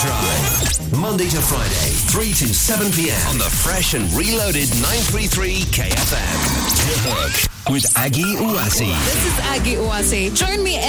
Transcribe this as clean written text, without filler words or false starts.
Drive. Monday to Friday, 3 to 7 p.m. on the fresh and reloaded 933 KFM. The Hook with Aggie Uwasi. This is Aggie Uwasi. Join me